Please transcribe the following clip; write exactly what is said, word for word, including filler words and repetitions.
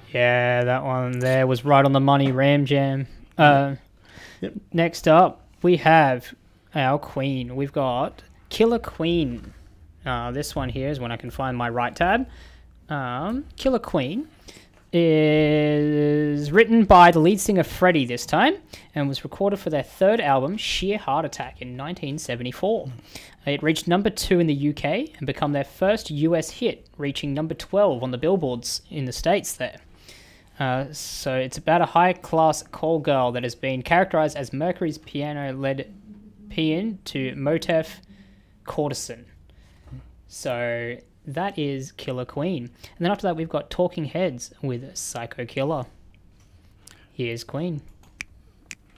Yeah, that one there was right on the money, Ram Jam. Uh, Yep. Next up, we have our queen. We've got Killer Queen. Uh, this one here is when I can find my right tab. Um, Killer Queen is written by the lead singer Freddie this time and was recorded for their third album, Sheer Heart Attack, in nineteen seventy-four. It reached number two in the U K and became their first U S hit, reaching number twelve on the billboards in the States there. Uh, so it's about a high-class call girl that has been characterized as Mercury's piano-led paean to Motif courtesan. So that is Killer Queen. And then after that, we've got Talking Heads with Psycho Killer. Here's Queen.